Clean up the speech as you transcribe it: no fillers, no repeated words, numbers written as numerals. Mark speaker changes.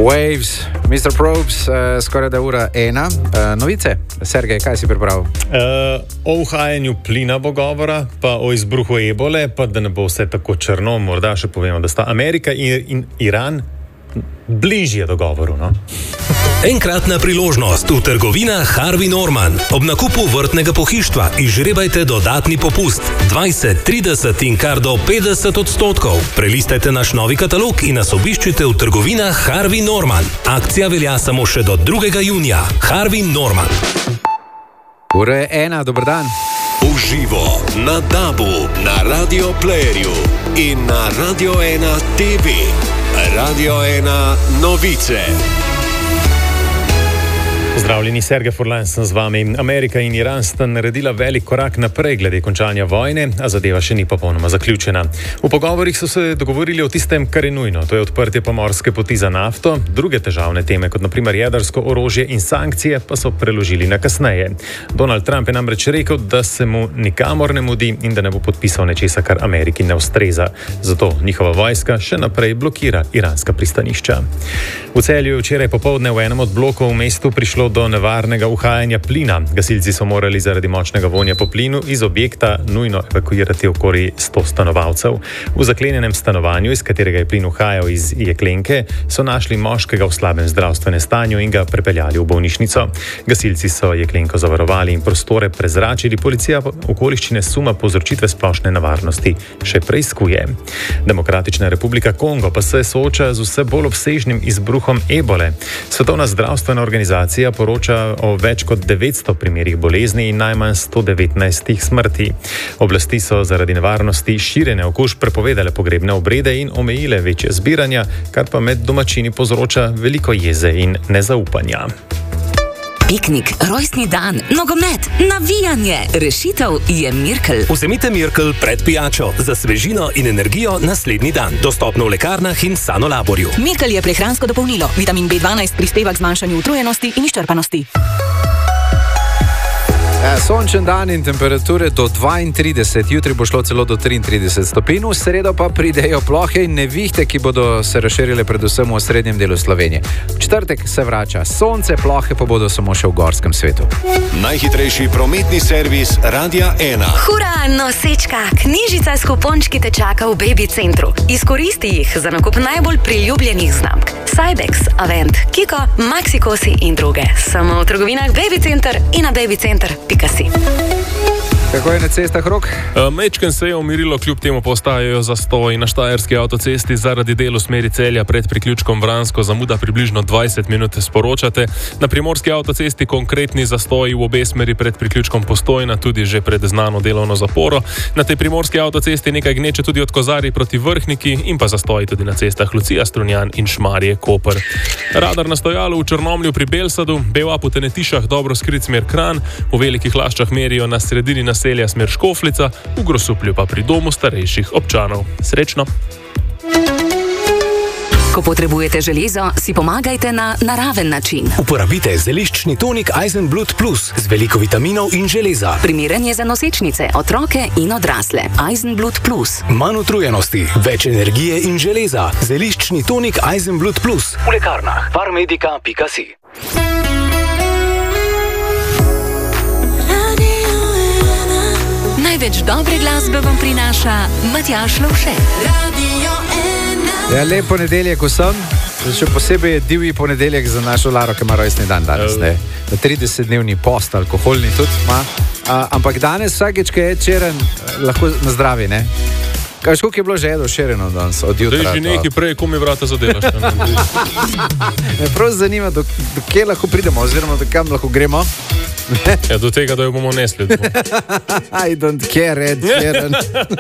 Speaker 1: Waves, Mr. Probes, skoraj da ura 1. Novice, Sergej, kaj si pripravil?
Speaker 2: O uhajanju plina bo govora, pa o izbruhu ebole, pa da ne bo vse tako črno, morda še povemo, da sta Amerika in Iran bližje dogovoru, no?
Speaker 3: Enkratna priložnost v trgovinah Harvey Norman. Ob nakupu vrtnega pohištva izžrebajte dodatni popust 20, 30 in kar do 50%. Prelistajte naš novi katalog in nas obiščite v trgovinah Harvey Norman. Akcija velja samo še do 2. junija. Harvey Norman.
Speaker 1: Ura je 1, dober dan.
Speaker 4: Uživo na DAB-u, na Radio Playerju in na Radio 1 TV. Radio 1 novice.
Speaker 2: Pozdravljeni, Sergej Furlan sem z vami. Amerika in Iran sta naredila velik korak naprej glede končanja vojne, a zadeva še ni popolnoma zaključena. V pogovorih so se dogovorili o tistem, kar je nujno, to je odprtje pomorske poti za nafto, druge težavne teme, kot naprimer jedrsko orožje in sankcije, pa so preložili na kasneje. Donald Trump je namreč rekel, da se mu nikamor ne mudi in da ne bo podpisal nečesa, kar Ameriki ne ustreza. Zato njihova vojska še naprej blokira iranska pristanišča. V Celju je včeraj popoldne v enem od blokov v mestu prišlo do nevarnega uhajanja plina. Gasilci so morali zaradi močnega vonja po plinu iz objekta nujno evakuirati okoli 100 stanovalcev. V zaklenjenem stanovanju, iz katerega je plin uhajal iz jeklenke, so našli moškega v slabem zdravstvenem stanju in ga prepeljali v bolnišnico. Gasilci so jeklenko zavarovali in prostore prezračili, policija okoliščine suma povzročitve splošne nevarnosti še preiskuje. Demokratična republika Kongo pa se sooča z vse bolj obsežnim izbruhom ebole. Svetovna zdravstvena organizacija poroča o več kot 900 primerih bolezni in najmanj 119 smrti. Oblasti so zaradi nevarnosti širjenja okužb prepovedale pogrebne obrede in omejile večje zbiranja, kar pa med domačini povzroča veliko jeze in nezaupanja.
Speaker 5: Piknik, rojstni dan, nogomet, navijanje. Rešitev je Mirkel.
Speaker 3: Vzemite Mirkel pred pijačo za svežino in energijo naslednji dan. Dostopno v lekarnah in Sanolaborju.
Speaker 5: Mirkel je prehransko dopolnilo. Vitamin B12 prispeva k zmanjšanju utrujenosti in izčrpanosti.
Speaker 1: Sončen dan in temperature do 32, jutri bo šlo celo do 33 stopinj, v sredo pa pridejo plohe in nevihte, ki bodo se razširile predvsem v srednjem delu Slovenije. V četrtek se vrača sonce, plohe pa bodo samo še v gorskem svetu.
Speaker 4: Najhitrejši prometni servis Radia 1.
Speaker 6: Hura, nosečka, knjižica s kupončki te čaka v Baby Centru. Izkoristi jih za nakup najbolj priljubljenih znamk. Cybex, Avent, Kiko, Maxikosi in druge. Samo v trgovinah Baby Center in na babycenter.si.
Speaker 1: Kako je na cestah, Rok?
Speaker 7: Mečken se je umirilo, kljub temu postajajo zastoji na štajerski avtocesti zaradi del v smeri Celja pred priključkom Vransko, zamuda približno 20 minut, sporočate. Na primorski avtocesti konkretni zastoji v obe smeri pred priključkom Postojna, tudi že pred znano delovno zaporo. Na tej primorski avtocesti nekaj gneče tudi od Kozarij proti Vrhniki in pa zastoji tudi na cestah Lucija, Strunjan in Šmarje, Koper. Radar na stojalu v Črnomlju pri Belsadu, Bevapu v Tenetišah dobro skrit smer Kranj, v Velikih Laščah merijo na sredini naselja smer Škofljica, v Grosuplju pa pri domu starejših občanov. Srečno!
Speaker 5: Ko potrebujete železo, si pomagajte na naraven način.
Speaker 3: Uporabite zeliščni tonik Eisenblut Plus z veliko vitaminov in železa.
Speaker 5: Primeren je za nosečnice, otroke in odrasle. Eisenblut Plus.
Speaker 3: Manj utrujenosti, več energije in železa. Zeliščni tonik Eisenblut Plus. V lekarnah parmedica.si.
Speaker 5: Največ dobre glasbe vam prinaša Matjaž Lovše.
Speaker 1: Ja, lep ponedeljek vsem. Še posebej je divji ponedeljek za našo Laro, ki ima rojstni dan danes. Na 30-dnevni post, alkoholni tudi ima. Ampak danes vsakeč, ki je čeren, lahko na zdravi, ne? Kaj, koliko je bilo že jedo šereno danes od jutra?
Speaker 7: Da je že nekaj prej, ko mi vrata zadelaš.
Speaker 1: Me prav zanima, do kje lahko pridemo, oziroma do kam lahko gremo.
Speaker 7: Ja, do tega, da jo bomo nesli.
Speaker 1: I don't care, Ed Sheeran.